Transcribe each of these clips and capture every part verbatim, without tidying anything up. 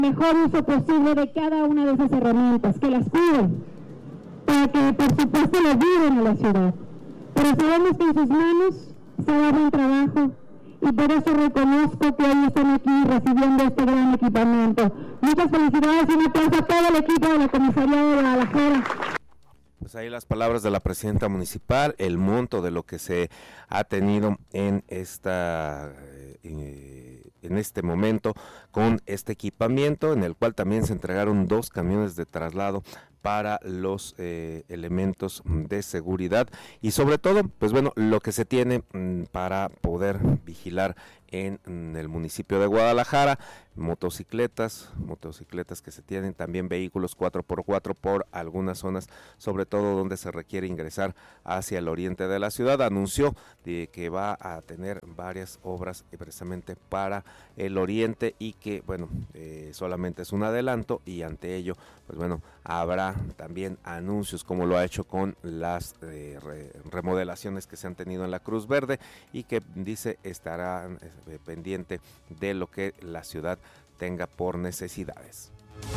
mejor uso posible de cada una de esas herramientas, que las cuiden, para que por supuesto lo viven a la ciudad. Pero sabemos que en sus manos se da buen trabajo y por eso reconozco que hoy están aquí recibiendo este gran equipamiento. Muchas felicidades y un aplauso a todo el equipo de la Comisaría de Guadalajara. Pues ahí las palabras de la presidenta municipal, el monto de lo que se ha tenido en esta eh, en este momento con este equipamiento, en el cual también se entregaron dos camiones de traslado para los eh, elementos de seguridad y sobre todo, pues bueno, lo que se tiene mm, para poder vigilar en, en el municipio de Guadalajara, motocicletas, motocicletas que se tienen, también vehículos cuatro por cuatro por algunas zonas, sobre todo donde se requiere ingresar hacia el oriente de la ciudad. Anunció de que va a tener varias obras eh, precisamente para el oriente y que, bueno, eh, solamente es un adelanto y ante ello, pues bueno, habrá también anuncios como lo ha hecho con las eh, re, remodelaciones que se han tenido en la Cruz Verde y que dice estará eh, pendiente de lo que la ciudad tenga por necesidades.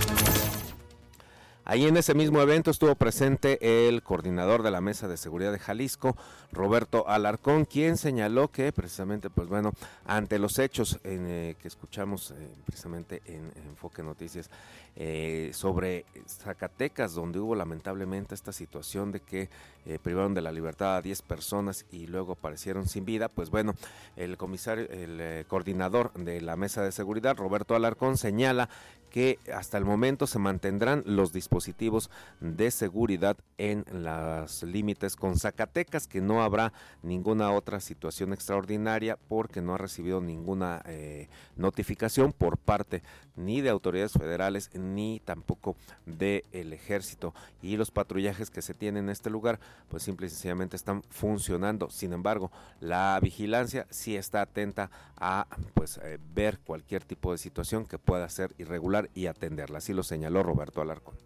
Ahí en ese mismo evento estuvo presente el coordinador de la Mesa de Seguridad de Jalisco, Roberto Alarcón, quien señaló que precisamente, pues bueno, ante los hechos en, eh, que escuchamos eh, precisamente en, en Enfoque Noticias eh, sobre Zacatecas, donde hubo lamentablemente esta situación de que eh, privaron de la libertad a diez personas y luego aparecieron sin vida, pues bueno, el comisario, el eh, coordinador de la Mesa de Seguridad, Roberto Alarcón, señala que hasta el momento se mantendrán los dispositivos de seguridad en los límites con Zacatecas, que no habrá ninguna otra situación extraordinaria porque no ha recibido ninguna eh, notificación por parte ni de autoridades federales ni tampoco del ejército, y los patrullajes que se tienen en este lugar pues simple y sencillamente están funcionando. Sin embargo, la vigilancia sí está atenta a pues eh, ver cualquier tipo de situación que pueda ser irregular y atenderla, así lo señaló Roberto Alarcón.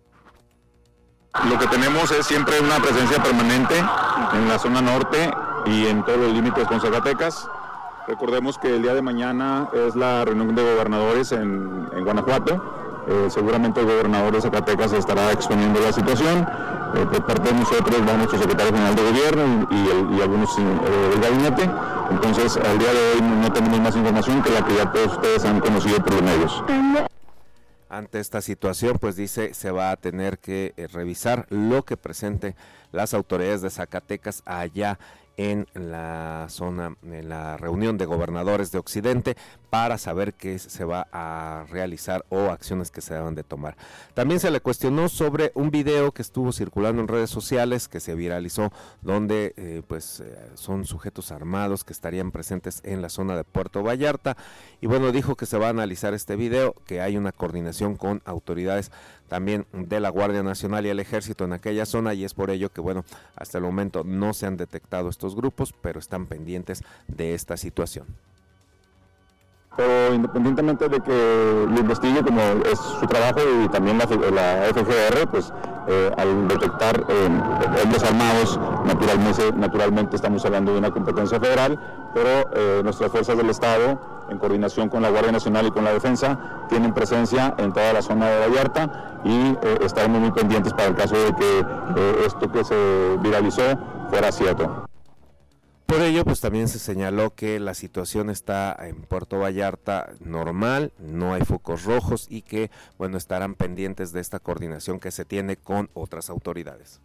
Lo que tenemos es siempre una presencia permanente en la zona norte y en todos los límites con Zacatecas. Recordemos que el día de mañana es la reunión de gobernadores en, en Guanajuato. Eh, seguramente el gobernador de Zacatecas estará exponiendo la situación. Eh, por parte de nosotros va nuestro secretario general de gobierno y, y, el, y algunos eh, del gabinete. Entonces, al día de hoy no tenemos más información que la que ya todos ustedes han conocido por los medios. Ante esta situación, pues dice, se va a tener que eh, revisar lo que presenten las autoridades de Zacatecas allá en la zona, en la reunión de gobernadores de Occidente, para saber qué se va a realizar o acciones que se deben de tomar. También se le cuestionó sobre un video que estuvo circulando en redes sociales, que se viralizó, donde eh, pues eh, son sujetos armados que estarían presentes en la zona de Puerto Vallarta, y bueno, dijo que se va a analizar este video, que hay una coordinación con autoridades también de la Guardia Nacional y el Ejército en aquella zona, y es por ello que bueno, hasta el momento no se han detectado estos grupos, pero están pendientes de esta situación. Pero independientemente de que lo investigue, como es su trabajo, y también la, la F G R, pues eh, al detectar eh, hombres armados, naturalmente, naturalmente estamos hablando de una competencia federal, pero eh, nuestras fuerzas del Estado, en coordinación con la Guardia Nacional y con la Defensa, tienen presencia en toda la zona de Vallarta y eh, estaremos muy pendientes para el caso de que eh, esto que se viralizó fuera cierto. Por ello, pues también se señaló que la situación está en Puerto Vallarta normal, no hay focos rojos y que, bueno, estarán pendientes de esta coordinación que se tiene con otras autoridades.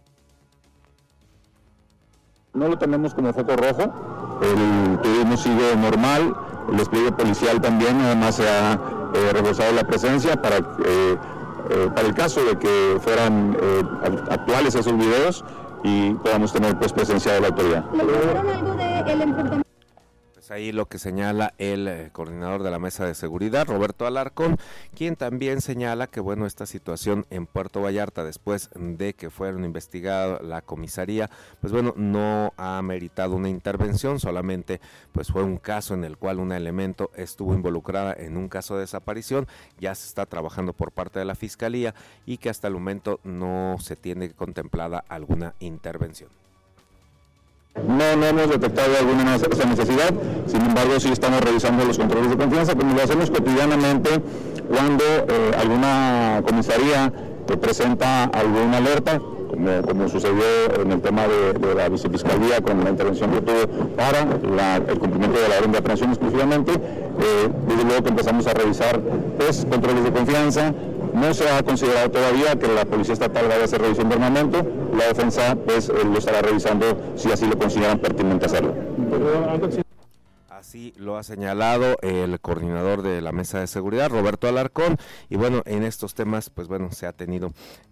No lo tenemos como foco rojo, el turismo sigue normal, el despliegue policial también, además se ha eh, reforzado la presencia para, eh, eh, para el caso de que fueran eh, actuales esos videos y podamos tener pues presencia de la autoridad. ¿Le dijeron algo del enfrentamiento? Pues ahí lo que señala el eh, coordinador de la Mesa de Seguridad, Roberto Alarcón, quien también señala que bueno, esta situación en Puerto Vallarta, después de que fueron investigados la comisaría, pues bueno, no ha meritado una intervención, solamente pues fue un caso en el cual un elemento estuvo involucrada en un caso de desaparición, ya se está trabajando por parte de la Fiscalía y que hasta el momento no se tiene contemplada alguna intervención. No, no hemos detectado alguna esa necesidad, sin embargo sí estamos revisando los controles de confianza, como lo hacemos cotidianamente cuando eh, alguna comisaría eh, presenta alguna alerta, como, como sucedió en el tema de, de la vicefiscalía con la intervención que tuvo para la, el cumplimiento de la orden de aprehensión exclusivamente, eh, desde luego que empezamos a revisar pues, controles de confianza. No se ha considerado todavía que la Policía Estatal vaya a hacer revisión de armamento. La defensa pues eh, lo estará revisando si así lo consideran pertinente hacerlo. Así lo ha señalado el coordinador de la Mesa de Seguridad, Roberto Alarcón, y bueno, en estos temas, pues bueno, se ha tenido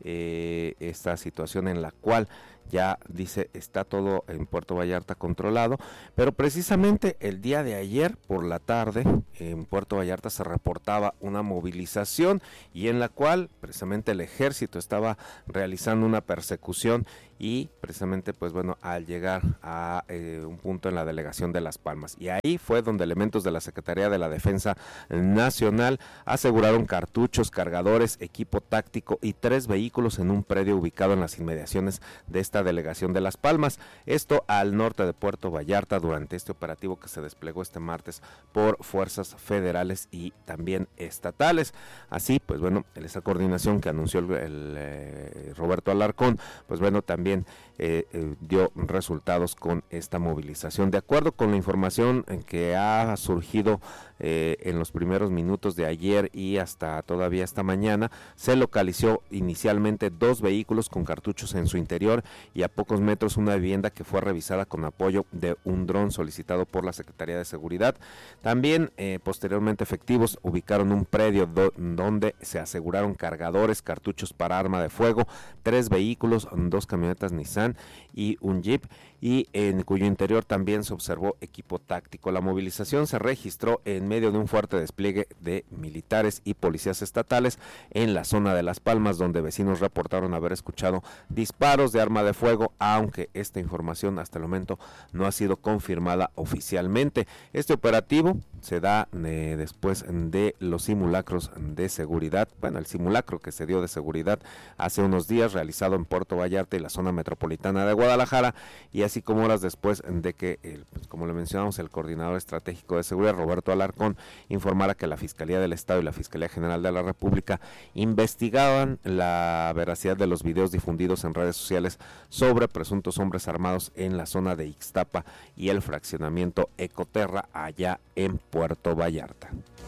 eh, esta situación en la cual ya dice está todo en Puerto Vallarta controlado, pero precisamente el día de ayer por la tarde en Puerto Vallarta se reportaba una movilización y en la cual precisamente el ejército estaba realizando una persecución y precisamente pues bueno al llegar a eh, un punto en la delegación de Las Palmas y ahí fue donde elementos de la Secretaría de la Defensa Nacional aseguraron cartuchos, cargadores, equipo táctico y tres vehículos en un predio ubicado en las inmediaciones de esta delegación de Las Palmas, esto al norte de Puerto Vallarta durante este operativo que se desplegó este martes por fuerzas federales y también estatales. Así pues bueno, esa coordinación que anunció el, el eh, Roberto Alarcón, pues bueno también eh, eh, dio resultados con esta movilización. De acuerdo con la información que ha surgido eh, en los primeros minutos de ayer y hasta todavía esta mañana, se localizó inicialmente dos vehículos con cartuchos en su interior y a pocos metros una vivienda que fue revisada con apoyo de un dron solicitado por la Secretaría de Seguridad. También eh, posteriormente efectivos ubicaron un predio do, donde se aseguraron cargadores, cartuchos para arma de fuego, tres vehículos, dos camionetas Nissan y un Jeep, y en cuyo interior también se observó equipo táctico. La movilización se registró en medio de un fuerte despliegue de militares y policías estatales en la zona de Las Palmas, donde vecinos reportaron haber escuchado disparos de arma de fuego, aunque esta información hasta el momento no ha sido confirmada oficialmente. Este operativo se da eh, después de los simulacros de seguridad, bueno, el simulacro que se dio de seguridad hace unos días realizado en Puerto Vallarta y la zona metropolitana de Guadalajara, y así como horas después de que, el, pues, como le mencionamos, el coordinador estratégico de seguridad, Roberto Alarcón, informara que la Fiscalía del Estado y la Fiscalía General de la República investigaban la veracidad de los videos difundidos en redes sociales sobre presuntos hombres armados en la zona de Ixtapa y el fraccionamiento Ecoterra allá en Puerto Vallarta.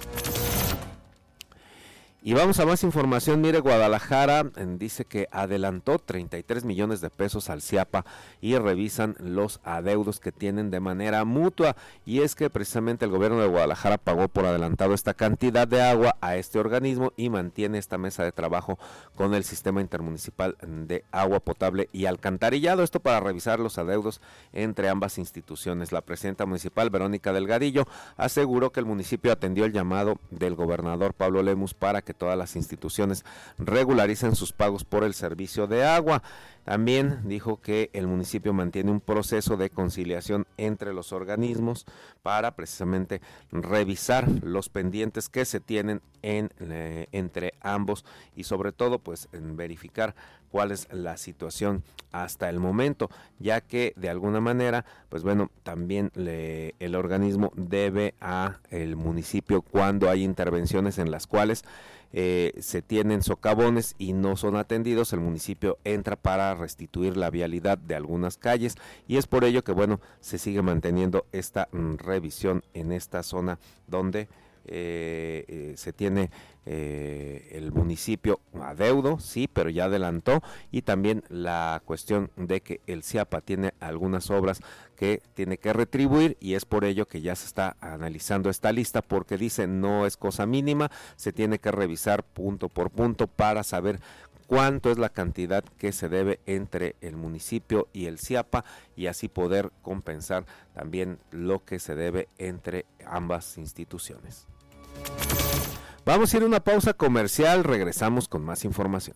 Y vamos a más información. Mire, Guadalajara eh, dice que adelantó treinta y tres millones de pesos al CIAPA y revisan los adeudos que tienen de manera mutua. Y es que precisamente el gobierno de Guadalajara pagó por adelantado esta cantidad de agua a este organismo y mantiene esta mesa de trabajo con el Sistema Intermunicipal de Agua Potable y Alcantarillado. Esto para revisar los adeudos entre ambas instituciones. La presidenta municipal, Verónica Delgadillo, aseguró que el municipio atendió el llamado del gobernador Pablo Lemus para que todas las instituciones regularicen sus pagos por el servicio de agua. También dijo que el municipio mantiene un proceso de conciliación entre los organismos para precisamente revisar los pendientes que se tienen en, eh, entre ambos y sobre todo pues en verificar cuál es la situación hasta el momento, ya que de alguna manera pues bueno también le, el organismo debe a el municipio cuando hay intervenciones en las cuales Eh, se tienen socavones y no son atendidos, el municipio entra para restituir la vialidad de algunas calles y es por ello que bueno se sigue manteniendo esta mm, revisión en esta zona donde eh, eh, se tiene eh, el municipio adeudo, sí, pero ya adelantó, y también la cuestión de que el CIAPA tiene algunas obras que tiene que retribuir y es por ello que ya se está analizando esta lista porque dice no es cosa mínima, se tiene que revisar punto por punto para saber cuánto es la cantidad que se debe entre el municipio y el CIAPA y así poder compensar también lo que se debe entre ambas instituciones. Vamos a ir a una pausa comercial, regresamos con más información.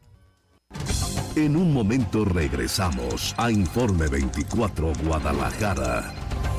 En un momento regresamos a Informe veinticuatro Guadalajara.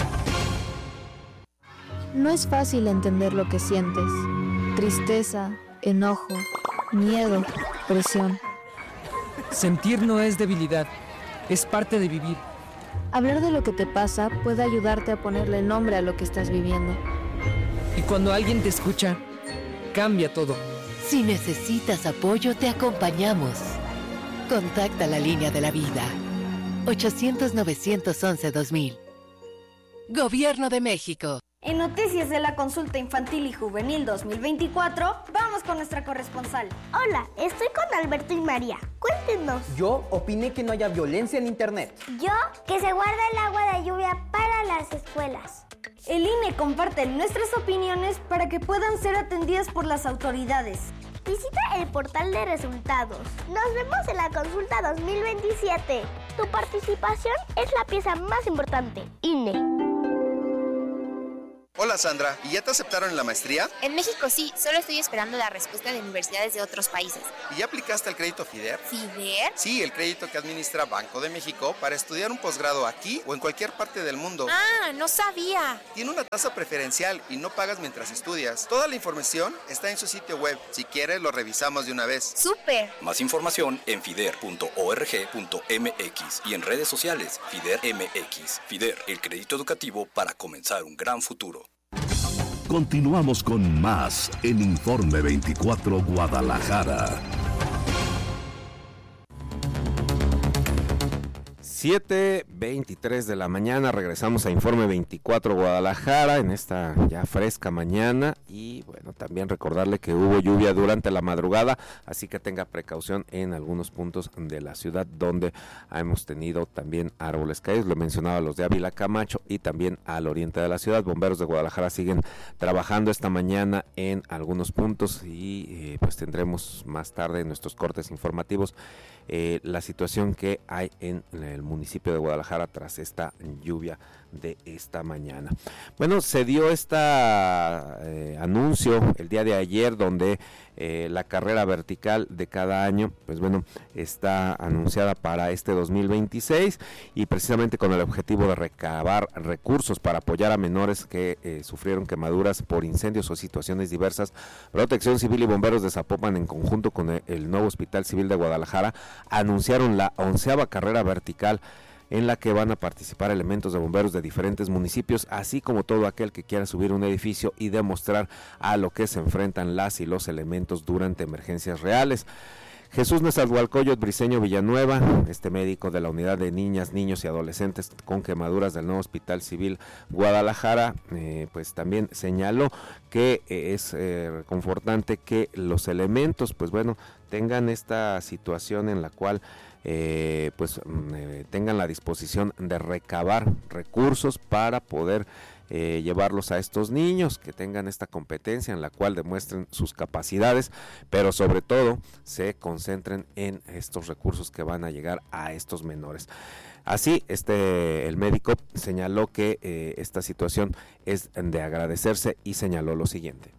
No es fácil entender lo que sientes. Tristeza, enojo, miedo, presión. Sentir no es debilidad, es parte de vivir. Hablar de lo que te pasa puede ayudarte a ponerle nombre a lo que estás viviendo. Y cuando alguien te escucha, cambia todo. Si necesitas apoyo, te acompañamos. Contacta la línea de la vida. ochocientos, novecientos once, dos mil. Gobierno de México. En Noticias de la Consulta Infantil y Juvenil dos mil veinticuatro, vamos con nuestra corresponsal. Hola, estoy con Alberto y María. Cuéntenos. Yo opiné que no haya violencia en internet. Yo, que se guarda el agua de lluvia para las escuelas. El I N E comparte nuestras opiniones para que puedan ser atendidas por las autoridades. Visita el portal de resultados. Nos vemos en la consulta dos mil veintisiete. Tu participación es la pieza más importante. I N E. Hola Sandra, ¿y ya te aceptaron en la maestría? En México sí, solo estoy esperando la respuesta de universidades de otros países. ¿Y ya aplicaste al crédito FIDER? ¿FIDER? Sí, el crédito que administra Banco de México para estudiar un posgrado aquí o en cualquier parte del mundo. Ah, no sabía. Tiene una tasa preferencial y no pagas mientras estudias. Toda la información está en su sitio web. Si quieres, lo revisamos de una vez. ¡Súper! Más información en fider punto org punto m x y en redes sociales FIDER M X. FIDER, el crédito educativo para comenzar un gran futuro. Continuamos con más en Informe veinticuatro Guadalajara. siete veintitrés de la mañana, regresamos a Informe veinticuatro Guadalajara en esta ya fresca mañana y bueno, también recordarle que hubo lluvia durante la madrugada, así que tenga precaución en algunos puntos de la ciudad donde hemos tenido también árboles caídos, lo mencionaba los de Ávila Camacho y también al oriente de la ciudad. Bomberos de Guadalajara siguen trabajando esta mañana en algunos puntos y eh, pues tendremos más tarde en nuestros cortes informativos eh, la situación que hay en el municipio de Guadalajara tras esta lluvia de esta mañana. Bueno, se dio este eh, anuncio el día de ayer donde eh, la carrera vertical de cada año, pues bueno, está anunciada para este dos mil veintiséis y precisamente con el objetivo de recabar recursos para apoyar a menores que eh, sufrieron quemaduras por incendios o situaciones diversas. Protección Civil y Bomberos de Zapopan en conjunto con el, el nuevo Hospital Civil de Guadalajara anunciaron la onceava carrera vertical en la que van a participar elementos de bomberos de diferentes municipios, así como todo aquel que quiera subir un edificio y demostrar a lo que se enfrentan las y los elementos durante emergencias reales. Jesús Nezahualcóyotl Briceño Villanueva, este médico de la unidad de niñas, niños y adolescentes con quemaduras del nuevo Hospital Civil Guadalajara, eh, pues también señaló que eh, es eh, reconfortante que los elementos, pues bueno, tengan esta situación en la cual eh, pues eh, tengan la disposición de recabar recursos para poder Eh, llevarlos a estos niños, que tengan esta competencia en la cual demuestren sus capacidades, pero sobre todo se concentren en estos recursos que van a llegar a estos menores. Así, este el médico señaló que eh, esta situación es de agradecerse y señaló lo siguiente.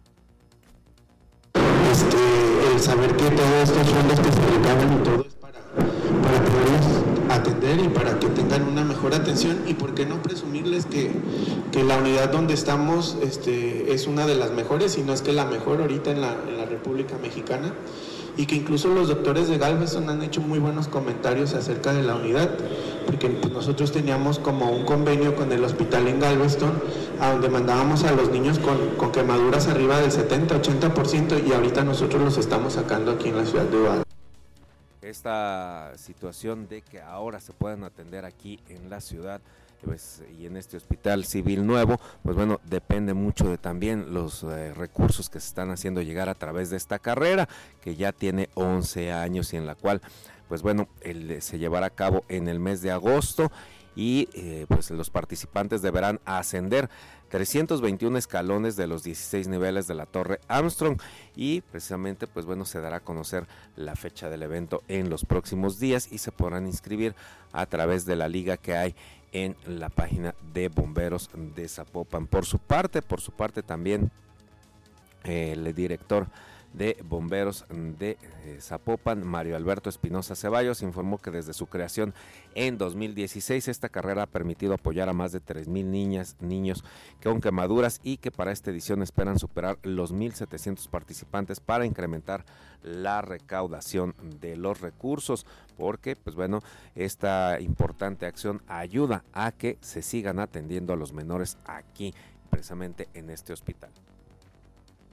Este, el saber que todos estos fondos que se recaban y todo es para, para poderlos atender y para que tengan una mejor atención y por qué no presumirles que, que la unidad donde estamos este, es una de las mejores, si no es que la mejor ahorita en la, en la República Mexicana, y que incluso los doctores de Galveston han hecho muy buenos comentarios acerca de la unidad, porque pues, nosotros teníamos como un convenio con el hospital en Galveston, a donde mandábamos a los niños con, con quemaduras arriba del setenta, ochenta por ciento, y ahorita nosotros los estamos sacando aquí en la ciudad de Guadalajara. Esta situación de que ahora se puedan atender aquí en la ciudad pues, y en este hospital civil nuevo, pues bueno, depende mucho de también los eh, recursos que se están haciendo llegar a través de esta carrera, que ya tiene once años y en la cual, pues bueno, el, se llevará a cabo en el mes de agosto y eh, pues los participantes deberán ascender trescientos veintiún escalones de los dieciséis niveles de la Torre Armstrong y precisamente pues bueno se dará a conocer la fecha del evento en los próximos días y se podrán inscribir a través de la liga que hay en la página de Bomberos de Zapopan. Por su parte, por su parte también eh, el director de Bomberos de eh, Zapopan, Mario Alberto Espinosa Ceballos, informó que desde su creación en dos mil dieciséis esta carrera ha permitido apoyar a más de tres mil niñas, niños con quemaduras y que para esta edición esperan superar los mil setecientos participantes para incrementar la recaudación de los recursos, porque pues bueno, esta importante acción ayuda a que se sigan atendiendo a los menores aquí precisamente en este hospital.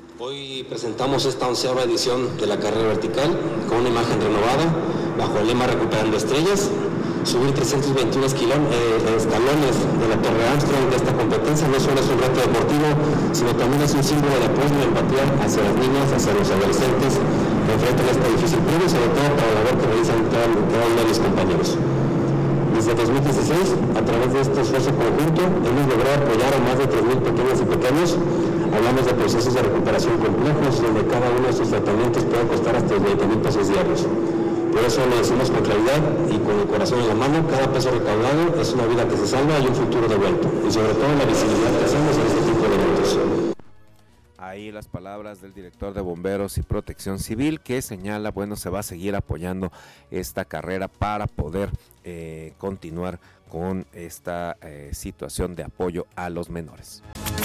Hoy presentamos esta onceava edición de la carrera vertical con una imagen renovada bajo el lema Recuperando Estrellas. Subir trescientos veintiuno esquilón, eh, escalones de la Torre Armstrong de esta competencia no solo es un reto deportivo, sino también es un símbolo de apoyo y empatía hacia las niñas, hacia los adolescentes que enfrentan esta difícil prueba y sobre todo para la labor que realizan cada, cada uno de mis compañeros. Desde dos mil dieciséis, a través de este esfuerzo conjunto, hemos logrado apoyar a más de tres mil pequeñas y pequeños. Hablamos de procesos de recuperación complejos, donde cada uno de estos tratamientos puede costar hasta veinte mil pesos diarios. Por eso lo decimos con claridad y con el corazón en la mano: cada peso recaudado es una vida que se salva y un futuro devuelto. Y sobre todo la visibilidad que hacemos en este tipo de eventos. Ahí las palabras del director de Bomberos y Protección Civil, que señala, bueno, se va a seguir apoyando esta carrera para poder eh, continuar con esta eh, situación de apoyo a los menores.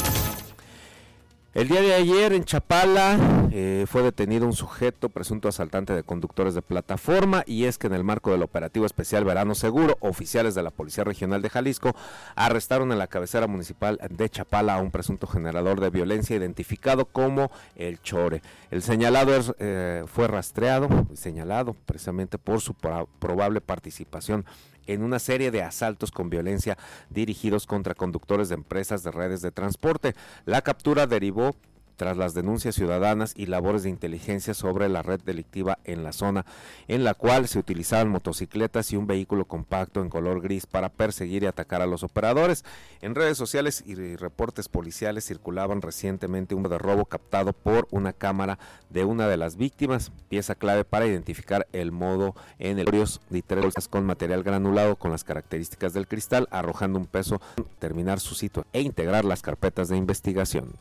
El día de ayer en Chapala eh, fue detenido un sujeto presunto asaltante de conductores de plataforma, y es que en el marco del operativo especial Verano Seguro, oficiales de la Policía Regional de Jalisco arrestaron en la cabecera municipal de Chapala a un presunto generador de violencia identificado como el Chore. El señalado es, eh, fue rastreado, señalado precisamente por su pro- probable participación en una serie de asaltos con violencia dirigidos contra conductores de empresas de redes de transporte. La captura derivó tras las denuncias ciudadanas y labores de inteligencia sobre la red delictiva en la zona, en la cual se utilizaban motocicletas y un vehículo compacto en color gris para perseguir y atacar a los operadores. En redes sociales y reportes policiales circulaban recientemente un de robo captado por una cámara de una de las víctimas, pieza clave para identificar el modo en el de con material granulado con las características del cristal, arrojando un peso, terminar su sitio e integrar las carpetas de investigación.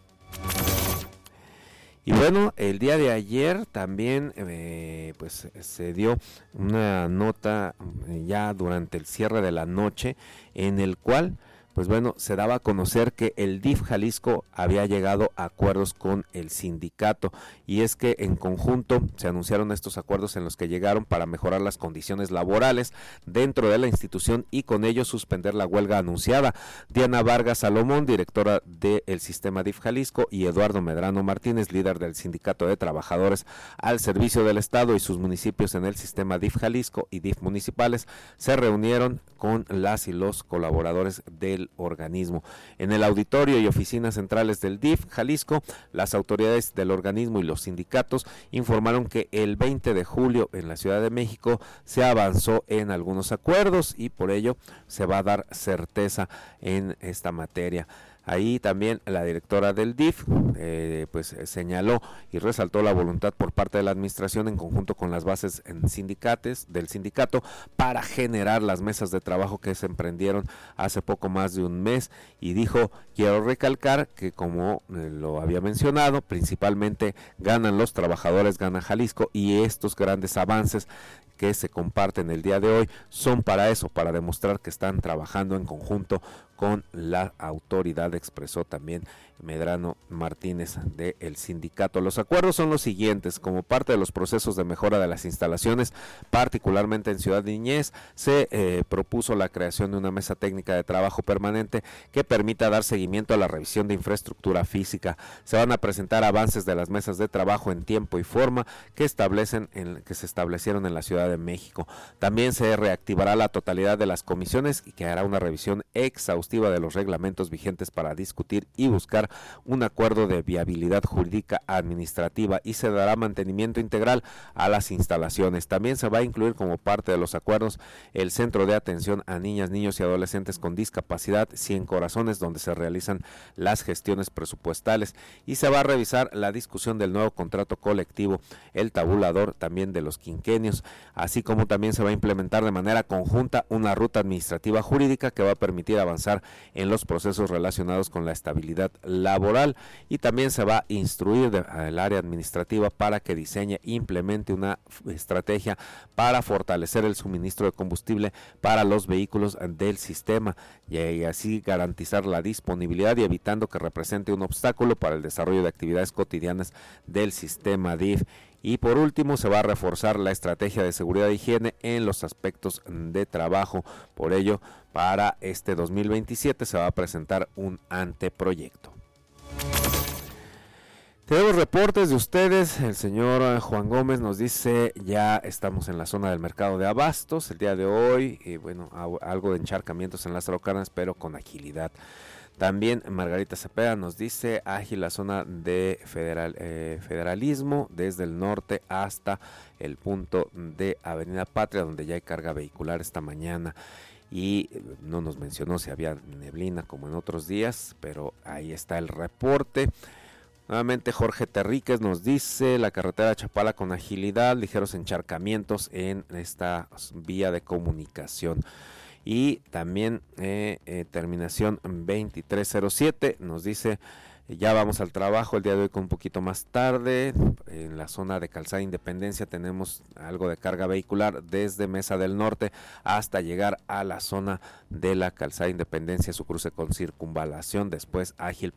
Y bueno, el día de ayer también eh, pues se dio una nota eh, ya durante el cierre de la noche, en el cual pues bueno, se daba a conocer que el D I F Jalisco había llegado a acuerdos con el sindicato, y es que en conjunto se anunciaron estos acuerdos en los que llegaron para mejorar las condiciones laborales dentro de la institución y con ello suspender la huelga anunciada. Diana Vargas Salomón, directora del sistema D I F Jalisco, y Eduardo Medrano Martínez, líder del Sindicato de Trabajadores al Servicio del Estado y sus municipios en el sistema D I F Jalisco y D I F municipales, se reunieron con las y los colaboradores del organismo. En el auditorio y oficinas centrales del D I F Jalisco, las autoridades del organismo y los sindicatos informaron que el veinte de julio en la Ciudad de México se avanzó en algunos acuerdos y por ello se va a dar certeza en esta materia. Ahí también la directora del D I F eh, pues señaló y resaltó la voluntad por parte de la administración en conjunto con las bases en sindicatos del sindicato para generar las mesas de trabajo que se emprendieron hace poco más de un mes, y dijo: quiero recalcar que, como eh, lo había mencionado, principalmente ganan los trabajadores, gana Jalisco, y estos grandes avances que se comparten el día de hoy son para eso, para demostrar que están trabajando en conjunto con la autoridad, expresó también Medrano Martínez del sindicato. Los acuerdos son los siguientes: como parte de los procesos de mejora de las instalaciones, particularmente en Ciudad Niñez, se eh, propuso la creación de una mesa técnica de trabajo permanente que permita dar seguimiento a la revisión de infraestructura física. Se van a presentar avances de las mesas de trabajo en tiempo y forma que establecen en, que se establecieron en la Ciudad de México. También se reactivará la totalidad de las comisiones y que hará una revisión exhaustiva de los reglamentos vigentes para discutir y buscar un acuerdo de viabilidad jurídica administrativa, y se dará mantenimiento integral a las instalaciones. También se va a incluir como parte de los acuerdos el Centro de Atención a Niñas, Niños y Adolescentes con Discapacidad Cien Corazones, donde se realizan las gestiones presupuestales, y se va a revisar la discusión del nuevo contrato colectivo, el tabulador también de los quinquenios, así como también se va a implementar de manera conjunta una ruta administrativa jurídica que va a permitir avanzar en los procesos relacionados con la estabilidad laboral, y también se va a instruir al área administrativa para que diseñe e implemente una estrategia para fortalecer el suministro de combustible para los vehículos del sistema y así garantizar la disponibilidad y evitando que represente un obstáculo para el desarrollo de actividades cotidianas del sistema D I F. Y por último, se va a reforzar la estrategia de seguridad e higiene en los aspectos de trabajo. Por ello, para este dos mil veintisiete se va a presentar un anteproyecto. Tenemos reportes de ustedes. El señor Juan Gómez nos dice, ya estamos en la zona del mercado de abastos el día de hoy, y bueno, algo de encharcamientos en Lázaro Cárdenas, pero con agilidad. También Margarita Cepeda nos dice, ágil la zona de federal, eh, federalismo, desde el norte hasta el punto de Avenida Patria, donde ya hay carga vehicular esta mañana. Y no nos mencionó si había neblina como en otros días, pero ahí está el reporte. Nuevamente Jorge Terríquez nos dice, la carretera de Chapala con agilidad, ligeros encharcamientos en esta vía de comunicación. Y también eh, eh, terminación veintitrés cero siete nos dice, ya vamos al trabajo el día de hoy con un poquito más tarde. En la zona de Calzada Independencia tenemos algo de carga vehicular desde Mesa del Norte hasta llegar a la zona de la Calzada Independencia, su cruce con Circunvalación. Después ágil